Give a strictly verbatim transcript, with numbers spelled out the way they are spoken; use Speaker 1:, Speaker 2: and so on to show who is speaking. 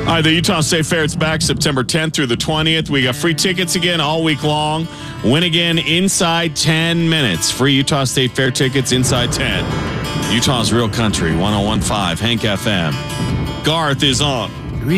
Speaker 1: All right, the Utah State Fair, it's back September tenth through the twentieth. We got free tickets again all week long. Win again inside ten minutes. Free Utah State Fair tickets inside ten. Utah's Real Country, one oh one point five, Hank F M. Garth is on.